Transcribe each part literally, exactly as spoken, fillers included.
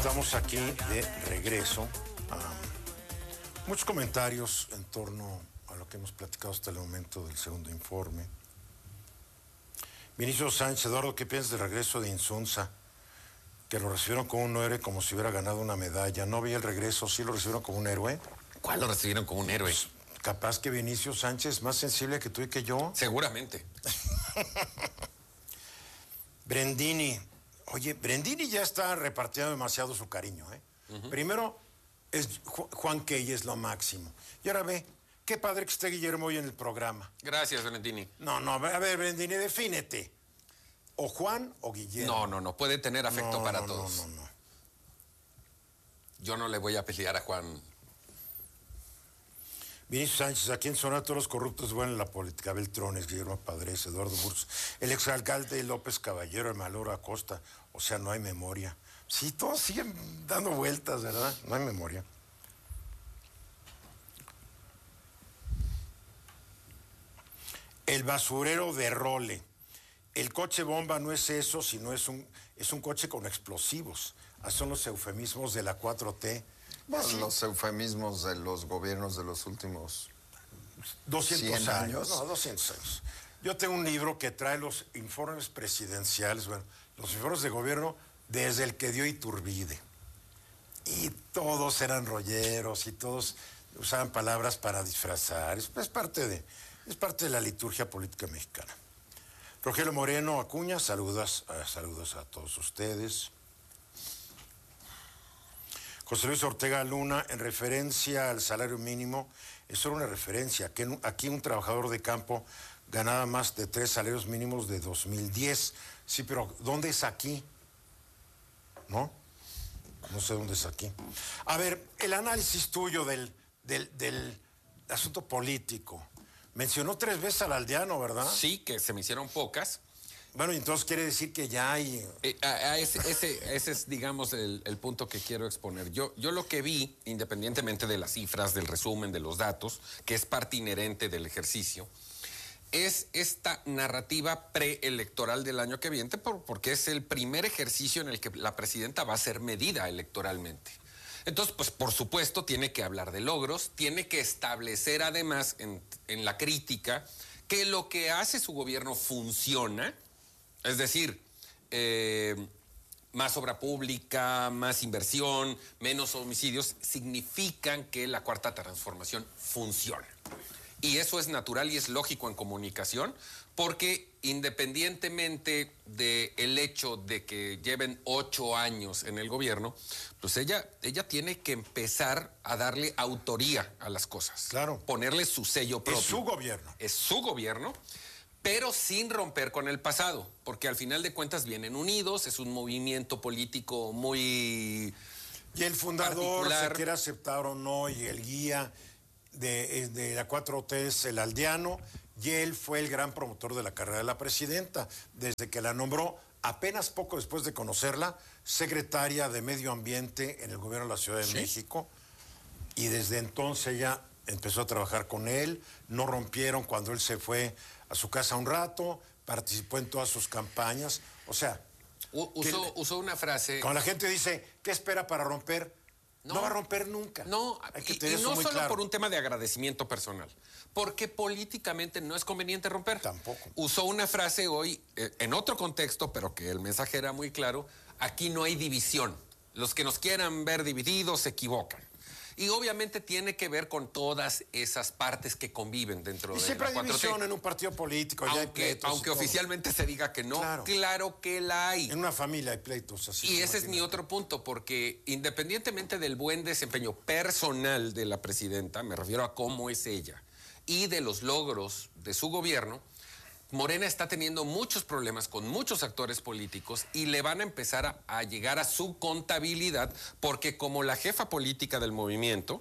Estamos aquí de regreso. Um, muchos comentarios en torno a lo que hemos platicado hasta el momento del segundo informe. Vinicio Sánchez, Eduardo, ¿qué piensas del regreso de Insunza? Que lo recibieron como un héroe, como si hubiera ganado una medalla. No vi el regreso, sí lo recibieron como un héroe. ¿Cuál lo recibieron como un héroe? Pues, capaz que Vinicio Sánchez es más sensible que tú y que yo. Seguramente. Brendini. Oye, Brendini ya está repartiendo demasiado su cariño, ¿eh? Uh-huh. Primero, es Ju- Juan Key es lo máximo. Y ahora ve, qué padre que esté Guillermo hoy en el programa. Gracias, Brendini. No, no, a ver, Brendini, defínete. O Juan o Guillermo. No, no, no, puede tener afecto no, para no, todos. No, no, no. Yo no le voy a pelear a Juan. Vinicio Sánchez, aquí en Sonora todos los corruptos vuelven en la política. Beltrones, Guillermo Padres, Eduardo Burgos, el exalcalde López Caballero, el Maloro Acosta. O sea, no hay memoria. Sí, todos siguen dando vueltas, ¿verdad? No hay memoria. El basurero de Role. El coche bomba no es eso, sino es un, es un coche con explosivos. Así son los eufemismos de la cuatro T. Bueno, sí. Los eufemismos de los gobiernos de los últimos doscientos años. años. No, doscientos años. Yo tengo un libro que trae los informes presidenciales, bueno, los informes de gobierno desde el que dio Iturbide. Y todos eran rolleros y todos usaban palabras para disfrazar. Es, es, parte, de, es parte de la liturgia política mexicana. Rogelio Moreno Acuña, saludos, uh, saludos a todos ustedes. José Luis Ortega Luna, en referencia al salario mínimo, es solo una referencia. Aquí, aquí un trabajador de campo ganaba más de tres salarios mínimos de dos mil diez. Sí, pero ¿dónde es aquí? ¿No? No sé dónde es aquí. A ver, el análisis tuyo del, del, del asunto político. Mencionó tres veces al aldeano, ¿verdad? Sí, que se me hicieron pocas. Bueno, entonces quiere decir que ya hay... Eh, a, a ese, ese, ese es, digamos, el, el punto que quiero exponer. Yo, yo lo que vi, independientemente de las cifras, del resumen, de los datos, que es parte inherente del ejercicio, es esta narrativa preelectoral del año que viene, por, porque es el primer ejercicio en el que la presidenta va a ser medida electoralmente. Entonces, pues por supuesto, tiene que hablar de logros, tiene que establecer además en, en la crítica que lo que hace su gobierno funciona. Es decir, eh, más obra pública, más inversión, menos homicidios, significan que la cuarta transformación funciona. Y eso es natural y es lógico en comunicación, porque independientemente del hecho de que lleven ocho años en el gobierno, pues ella, ella tiene que empezar a darle autoría a las cosas. Claro. Ponerle su sello propio. Es su gobierno. Es su gobierno. Pero sin romper con el pasado, porque al final de cuentas vienen unidos, es un movimiento político muy Y el fundador, particular. se quiere aceptar o no, y el guía de, de la cuatro T es el aldeano, y él fue el gran promotor de la carrera de la presidenta, desde que la nombró, apenas poco después de conocerla, secretaria de Medio Ambiente en el gobierno de la Ciudad de ¿Sí? México, y desde entonces ella empezó a trabajar con él, no rompieron cuando él se fue a su casa un rato, participó en todas sus campañas, o sea... U usó, que, usó una frase... Cuando la gente dice, ¿qué espera para romper? No, no va a romper nunca. No, hay que y, tener y eso no muy solo claro. por un tema de agradecimiento personal, porque políticamente no es conveniente romper. Tampoco. Usó una frase hoy, eh, en otro contexto, pero que el mensaje era muy claro, aquí no hay división. Los que nos quieran ver divididos se equivocan. Y obviamente tiene que ver con todas esas partes que conviven dentro y de siempre la hay cuatro T. división en un partido político. Aunque, ya hay pleitos aunque oficialmente se diga que no, claro. claro que la hay. En una familia hay pleitos así. Y ese es mi otro punto, porque independientemente del buen desempeño personal de la presidenta, me refiero a cómo es ella, y de los logros de su gobierno, Morena está teniendo muchos problemas con muchos actores políticos y le van a empezar a, a llegar a su contabilidad, porque como la jefa política del movimiento,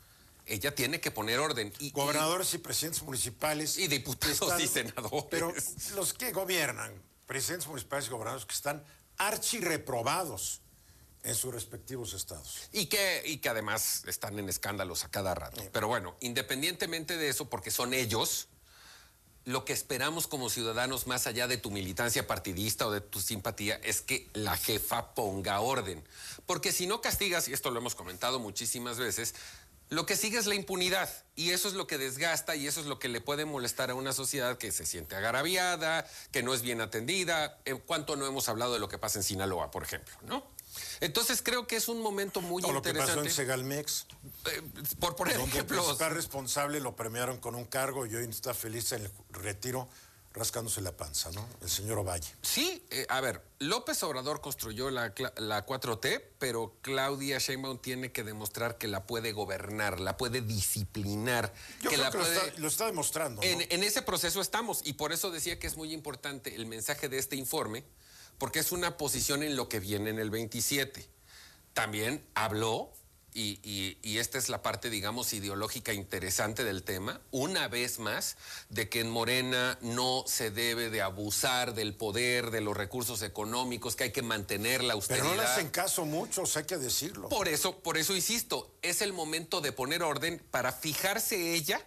ella tiene que poner orden. Y, Gobernadores y, y presidentes municipales. Y diputados están, y senadores. Pero los que gobiernan, presidentes municipales y gobernadores que están archirreprobados en sus respectivos estados. Y que, y que además están en escándalos a cada rato. Sí. Pero bueno, independientemente de eso, porque son ellos... lo que esperamos como ciudadanos, más allá de tu militancia partidista o de tu simpatía, es que la jefa ponga orden. Porque si no castigas, y esto lo hemos comentado muchísimas veces, lo que sigue es la impunidad, y eso es lo que desgasta y eso es lo que le puede molestar a una sociedad que se siente agraviada, que no es bien atendida. En cuanto no hemos hablado de lo que pasa en Sinaloa, por ejemplo, ¿no? Entonces creo que es un momento muy o lo interesante. que pasó en Segalmex. Eh, por poner donde el ejemplos. principal responsable lo premiaron con un cargo y hoy está feliz en el retiro rascándose la panza, ¿no? El señor Ovalle. Sí, eh, a ver, López Obrador construyó la, la cuatro T, pero Claudia Sheinbaum tiene que demostrar que la puede gobernar, la puede disciplinar. Yo que creo la que puede... lo, está, lo está demostrando, ¿no? En, en ese proceso estamos, y por eso decía que es muy importante el mensaje de este informe, porque es una posición en lo que viene en el veintisiete. También habló, y, y, y esta es la parte, digamos, ideológica interesante del tema, una vez más, de que en Morena no se debe de abusar del poder, de los recursos económicos, que hay que mantener la austeridad. Pero no le hacen caso muchos, hay que decirlo. Por eso, por eso insisto, es el momento de poner orden para fijarse ella,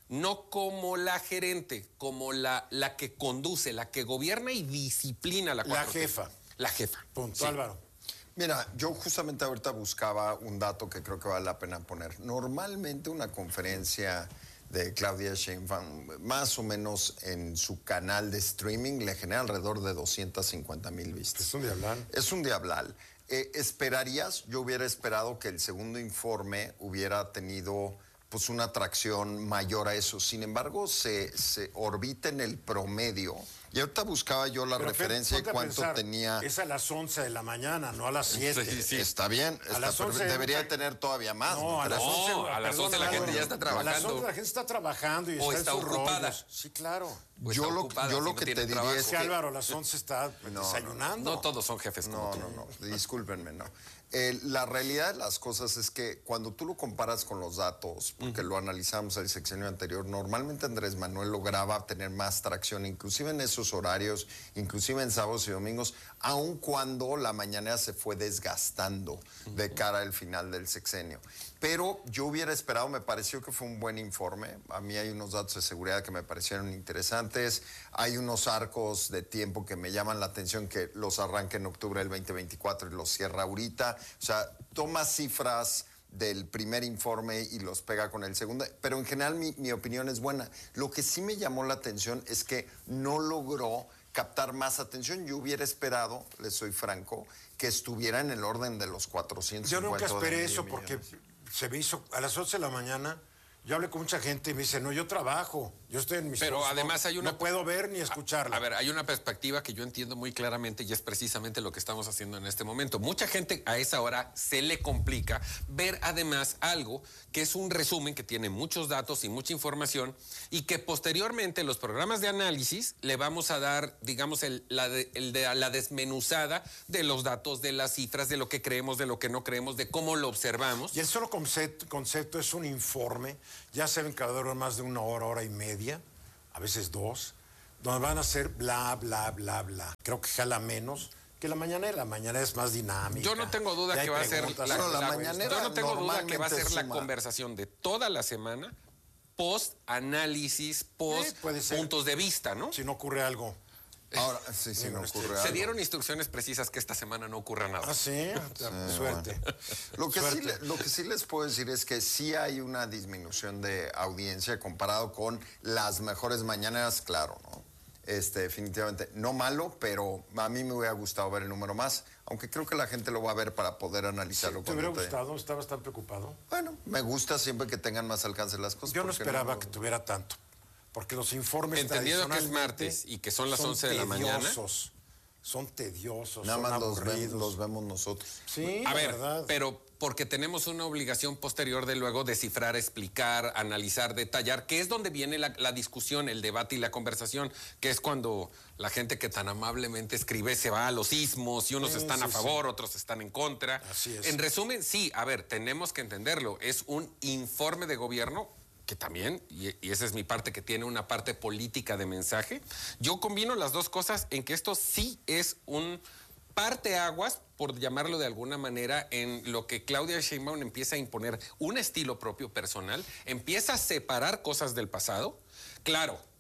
no como la gerente, como la, la que conduce, la que gobierna y disciplina la cuatro T. La jefa. La jefa. Punto, Sí. Álvaro. Mira, yo justamente ahorita buscaba un dato que creo que vale la pena poner. Normalmente una conferencia de Claudia Sheinbaum, más o menos en su canal de streaming, le genera alrededor de doscientas cincuenta mil vistas. Es un diablal. Es un diablal. Eh, ¿Esperarías? Yo hubiera esperado que el segundo informe hubiera tenido pues una atracción mayor a eso. Sin embargo, se, se orbita en el promedio. Y ahorita buscaba yo la Pero referencia de ponte a cuánto pensar, tenía. Es a las once de la mañana, no a las siete. Sí, sí. Está bien, A está las perfecto. once debería ahorita- tener todavía más. No, a las ¿Crees? once, No, a las perdón, once la Álvaro, gente ya está A las trabajando. once la gente está trabajando y O está, está en sus ocupada. rollos. Sí, claro. Pues Yo está lo- ocupada, yo si lo no que tiene te diría trabajo. es Es que- que Álvaro a las once está No, desayunando. No todos son jefes como No, tú. no, no, discúlpenme, no. Eh, la realidad de las cosas es que cuando tú lo comparas con los datos, porque lo analizamos el sexenio anterior, normalmente Andrés Manuel lograba tener más tracción, inclusive en esos horarios, inclusive en sábados y domingos, aun cuando la mañana se fue desgastando de cara al final del sexenio. Pero yo hubiera esperado, me pareció que fue un buen informe. A mí hay unos datos de seguridad que me parecieron interesantes. Hay unos arcos de tiempo que me llaman la atención, que los arranca en octubre del veinte veinticuatro y los cierra ahorita. O sea, toma cifras del primer informe y los pega con el segundo. Pero en general mi, mi opinión es buena. Lo que sí me llamó la atención es que no logró captar más atención. Yo hubiera esperado, les soy franco, que estuviera en el orden de los cuatrocientos Yo nunca cincuenta o de esperé medio eso millón. porque se me hizo a las once de la mañana. Yo hablé con mucha gente y me dice, no, yo trabajo, yo estoy en mis Pero cosas, además no, hay una- no puedo ver ni escucharla. A ver, hay una perspectiva que yo entiendo muy claramente y es precisamente lo que estamos haciendo en este momento. Mucha gente a esa hora se le complica ver además algo que es un resumen que tiene muchos datos y mucha información y que posteriormente los programas de análisis le vamos a dar, digamos, el, la, de, el de la desmenuzada de los datos, de las cifras, de lo que creemos, de lo que no creemos, de cómo lo observamos. Y el solo concepto, concepto es un informe, ya saben que va a durar más de una hora, hora y media, a veces dos, donde van a hacer bla, bla, bla, bla. Creo que jala menos que la mañanera. La mañanera es más dinámica. Yo no tengo duda Ya hay que va a ser preguntas, la, Bueno, la la- mañanera yo no tengo duda que va a ser normalmente la suma. conversación de toda la semana, post análisis, post Sí, puede ser. puntos de vista, ¿no? si no ocurre algo. Ahora, sí, sí, no este, ocurre Se algo. dieron instrucciones precisas que esta semana no ocurra nada. Ah, sí, suerte. Lo que, sí, Suerte. le- lo que sí les puedo decir es que sí hay una disminución de audiencia comparado con las mejores mañanas, claro, ¿no? Este, definitivamente, no malo, pero a mí me hubiera gustado ver el número más, aunque creo que la gente lo va a ver para poder analizarlo. ¿Te hubiera cuando te- gustado? ¿Estabas tan preocupado? Bueno, me gusta siempre que tengan más alcance las cosas. Yo no porque esperaba que tuviera tanto, porque los informes Entendiendo que es tradicionalmente martes y que son las son once de la mañana. tediosos, Son tediosos, Nada son más los, ven- aburridos. los vemos nosotros. Sí, A la ver, verdad. pero porque tenemos una obligación posterior de luego descifrar, explicar, analizar, detallar, que es donde viene la, la discusión, el debate y la conversación, que es cuando la gente que tan amablemente escribe se va a los ismos y unos Sí, están a sí, favor, otros están en contra. Así es. En resumen, sí, a ver, tenemos que entenderlo. Es un informe de gobierno que también, y, y esa es mi parte que tiene una parte política de mensaje, yo combino las dos cosas en que esto sí es un parteaguas, por llamarlo de alguna manera, en lo que Claudia Sheinbaum empieza a imponer un estilo propio personal, empieza a separar cosas del pasado. Claro,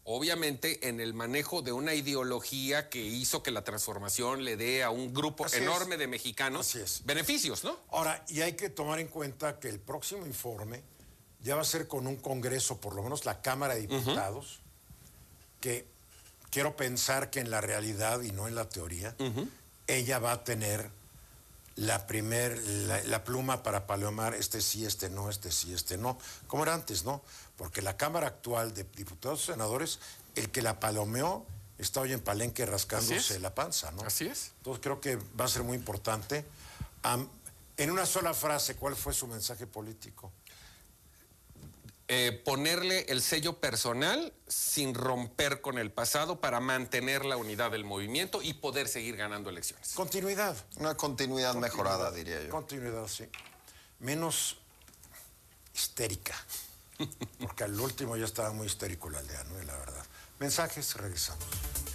obviamente en el manejo de una ideología que hizo que la transformación le dé a un grupo Así enorme es. de mexicanos Así es. beneficios, ¿no? Ahora, y hay que tomar en cuenta que el próximo informe ya va a ser con un Congreso, por lo menos la Cámara de Diputados, uh-huh. que quiero pensar que en la realidad y no en la teoría, uh-huh. ella va a tener la primer, la, la pluma para palomear este sí, este no, este sí, este no, como era antes, ¿no? Porque la Cámara actual de Diputados y Senadores, el que la palomeó está hoy en Palenque rascándose la panza, ¿no? Así es. Entonces creo que va a ser muy importante. Um, en una sola frase, ¿cuál fue su mensaje político? Eh, ponerle el sello personal sin romper con el pasado para mantener la unidad del movimiento y poder seguir ganando elecciones. Continuidad. Una continuidad, continuidad mejorada, diría yo. Continuidad, sí. Menos histérica. Porque al último ya estaba muy histérico el aldeano, la verdad. Mensajes, regresamos.